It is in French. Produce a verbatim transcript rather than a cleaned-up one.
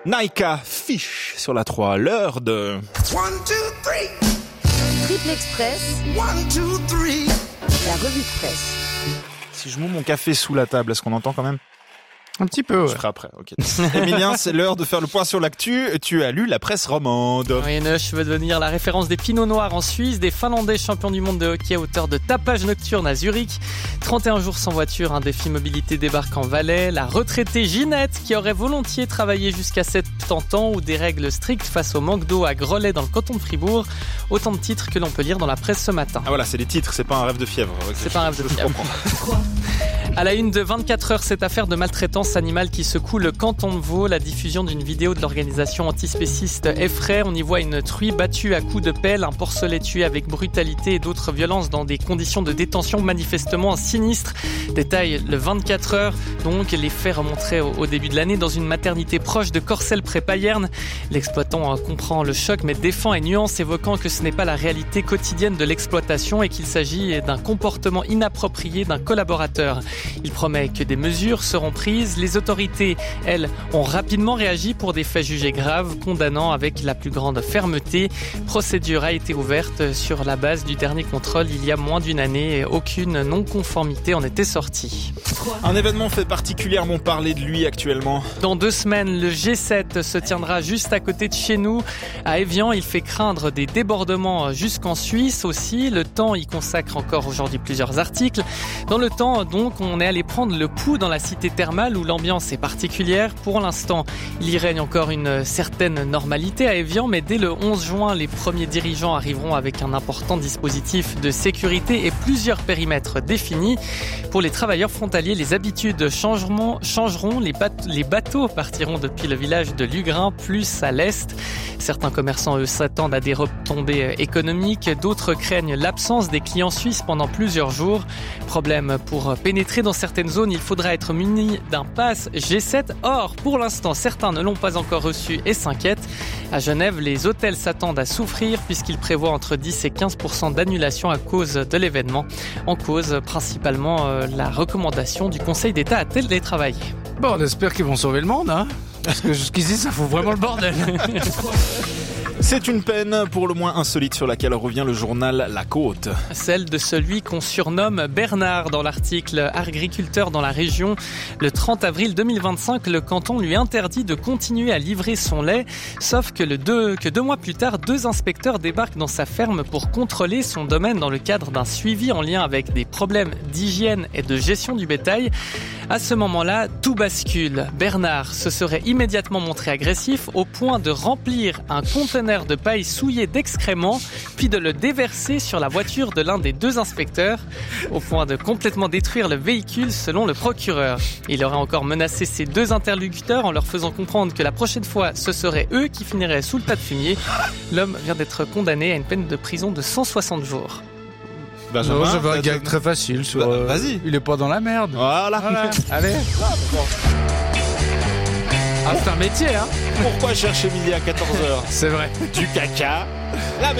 Naika Fish sur la trois, l'heure de... One, two, three. Triple Express. One, two, three. La revue de presse. Si je mous mon café sous la table, est-ce qu'on entend quand même ? Un petit peu, ouais. Je ferai après, ok. Emilien, c'est l'heure de faire le point sur l'actu. Tu as lu la presse romande. Oui, Neuch veut devenir la référence des pinots noirs en Suisse, des Finlandais champions du monde de hockey à hauteur de tapage nocturne à Zurich. trente et un jours sans voiture, un défi mobilité débarque en Valais. La retraitée Ginette qui aurait volontiers travaillé jusqu'à soixante-dix ans ou des règles strictes face au manque d'eau à Grelais dans le canton de Fribourg. Autant de titres que l'on peut lire dans la presse ce matin. Ah voilà, c'est des titres, c'est pas un rêve de fièvre. Okay, c'est pas un rêve de fièvre. À la une de vingt-quatre heures, cette affaire de maltraitance animale qui secoue le canton de Vaud. La diffusion d'une vidéo de l'organisation antispéciste effraie. On y voit une truie battue à coups de pelle, un porcelet tué avec brutalité et d'autres violences dans des conditions de détention manifestement sinistres. Détail le vingt-quatre heures. Donc, les faits remonteraient au, au début de l'année dans une maternité proche de Corcelles près Payerne. L'exploitant comprend le choc mais défend et nuance, évoquant que ce n'est pas la réalité quotidienne de l'exploitation et qu'il s'agit d'un comportement inapproprié d'un collaborateur. Il promet que des mesures seront prises. Les autorités, elles, ont rapidement réagi pour des faits jugés graves, condamnant avec la plus grande fermeté. Procédure a été ouverte sur la base du dernier contrôle il y a moins d'une année et aucune non-conformité en était sortie. Un événement fait particulièrement parler de lui actuellement. Dans deux semaines, le G sept se tiendra juste à côté de chez nous. À Évian, il fait craindre des débordements jusqu'en Suisse aussi. Le Temps y consacre encore aujourd'hui plusieurs articles. Dans le Temps, donc, on est allé prendre le pouls dans la cité thermale où l'ambiance est particulière. Pour l'instant, il y règne encore une certaine normalité à Évian, mais dès le onze juin, les premiers dirigeants arriveront avec un important dispositif de sécurité et plusieurs périmètres définis. Pour les travailleurs frontaliers, les habitudes changeront, changeront. Les, bateaux, les bateaux partiront depuis le village de Lugrin, plus à l'est. Certains commerçants, eux, s'attendent à des retombées économiques. D'autres craignent l'absence des clients suisses pendant plusieurs jours. Problème pour pénétrer dans certaines zones, il faudra être muni d'un pass G sept. Or, pour l'instant, certains ne l'ont pas encore reçu et s'inquiètent. À Genève, les hôtels s'attendent à souffrir puisqu'ils prévoient entre dix et quinze pour cent d'annulation à cause de l'événement. En cause, principalement, euh, la recommandation du Conseil d'État à télétravailler. Bon, on espère qu'ils vont sauver le monde, hein. Parce que jusqu'ici, ça fout vraiment le bordel. C'est une peine pour le moins insolite sur laquelle revient le journal La Côte. Celle de celui qu'on surnomme Bernard dans l'article Agriculteur dans la région. Le trente avril deux mille vingt-cinq, le canton lui interdit de continuer à livrer son lait. Sauf que, le deux, que deux mois plus tard, deux inspecteurs débarquent dans sa ferme pour contrôler son domaine dans le cadre d'un suivi en lien avec des problèmes d'hygiène et de gestion du bétail. À ce moment-là, tout bascule. Bernard se serait immédiatement montré agressif au point de remplir un conteneur de paille souillé d'excréments, puis de le déverser sur la voiture de l'un des deux inspecteurs, au point de complètement détruire le véhicule selon le procureur. Il aurait encore menacé ses deux interlocuteurs en leur faisant comprendre que la prochaine fois, ce seraient eux qui finiraient sous le tas de fumier. L'homme vient d'être condamné à une peine de prison de cent soixante jours. Benjamin, non, j'avais un gag très facile sur... Bah, euh, vas-y. Il est pas dans la merde. Voilà. Voilà. Allez. Ah, c'est un métier, hein. Pourquoi chercher midi à quatorze heures ? C'est vrai. Du caca. La